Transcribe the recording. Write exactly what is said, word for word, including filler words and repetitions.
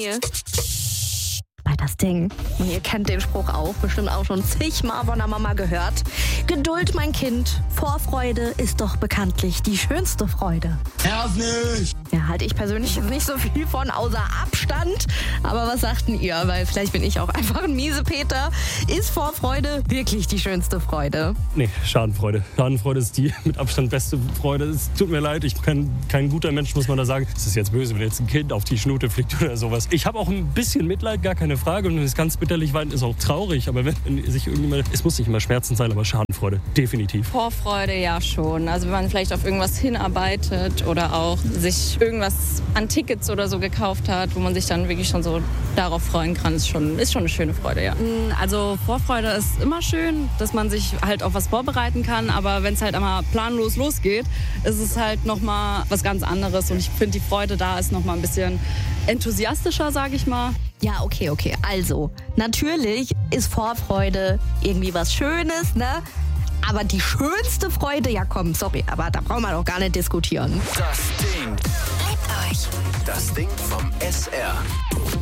Bei das Ding. Und ihr kennt den Spruch auch, bestimmt auch schon zigmal von der Mama gehört. Geduld, mein Kind. Vorfreude ist doch bekanntlich die schönste Freude. Nerv nicht! Ja, halte ich persönlich jetzt nicht so viel von, außer Abstand. Aber was sagten ihr? Weil vielleicht bin ich auch einfach ein Miesepeter. Ist Vorfreude wirklich die schönste Freude? Nee, Schadenfreude. Schadenfreude ist die mit Abstand beste Freude. Es tut mir leid, ich bin kein, kein guter Mensch, muss man da sagen. Es ist jetzt böse, wenn jetzt ein Kind auf die Schnute fliegt oder sowas. Ich habe auch ein bisschen Mitleid, gar keine Frage. Und es ist ganz bitterlich weinen, ist auch traurig. Aber wenn sich irgendjemand, es muss nicht immer Schmerzen sein, aber Schadenfreude, definitiv. Vorfreude ja schon. Also wenn man vielleicht auf irgendwas hinarbeitet oder auch sich irgendwas an Tickets oder so gekauft hat, wo man sich dann wirklich schon so darauf freuen kann, ist schon, ist schon eine schöne Freude, ja. Also Vorfreude ist immer schön, dass man sich halt auf was vorbereiten kann, aber wenn es halt einmal planlos losgeht, ist es halt nochmal was ganz anderes und ich finde, die Freude da ist nochmal ein bisschen enthusiastischer, sage ich mal. Ja, okay, okay. Also, natürlich ist Vorfreude irgendwie was Schönes, ne? Aber die schönste Freude, ja komm, sorry, aber da brauchen wir doch gar nicht diskutieren. Das Ding. Lebt euch. Das Ding vom S R.